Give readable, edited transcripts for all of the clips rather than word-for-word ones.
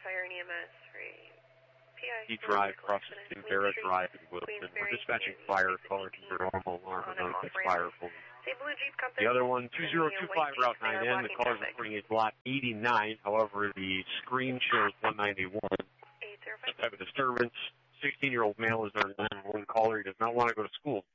Fire and EMS for a PI. Drive, crosses Canberra Drive in Wilson. We're dispatching fire, caller to the normal alarm of notice fire. The other one, 2025 Route 9N, the caller's reporting is lot 89, however, the screen shows 191. Some type of disturbance. 16-year-old male is our 911 caller. He does not want to go to school.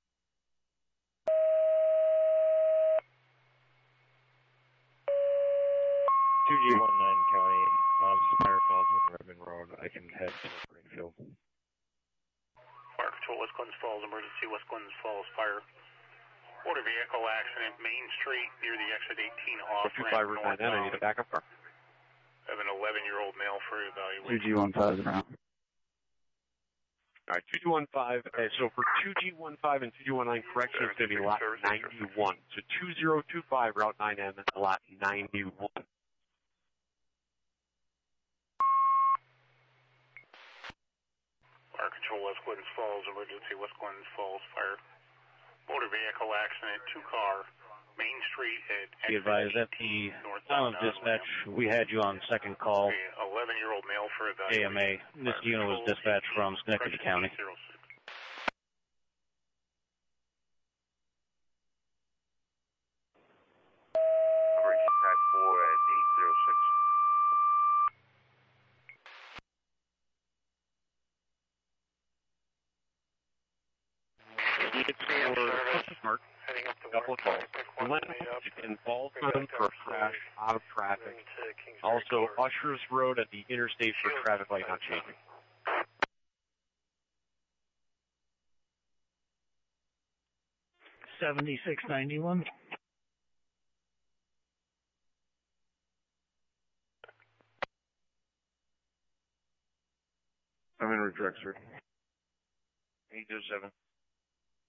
G19 County, Fire Falls, Redmond Road. I can head to Greenfield. Fire Control, West Glens Falls, emergency, West Glens Falls, fire. Motor vehicle accident, Main Street, near the exit 18 off. 25 Route 9N, I need a backup car. I have an 11-year-old male for evaluation. 2G15 is around. All right, 2215. So for 2G15 and 2219, correction is going to be lot 91. So 2025 Route 9N, lot 91. Fire Control, West Glens Falls, emergency, West Glens Falls, fire. Motor vehicle accident, 2-car, Main Street at Be advised that the dispatch, we had you on second call. 11-year-old male for evaluation. AMA. This unit was dispatched from Schenectady County. Operation Type 4 at 806. Smart. Couple of calls. Involved for crash out of traffic. Also, Ushers Road at the interstate for traffic light not changing. $76.91. I'm in redirect, sir. 807.